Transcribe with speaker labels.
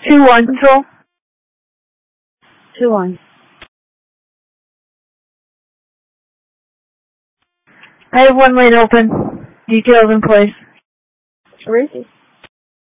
Speaker 1: 2-1 control.
Speaker 2: 2-1.
Speaker 1: I have one lane open. Details in place.
Speaker 2: Where is he?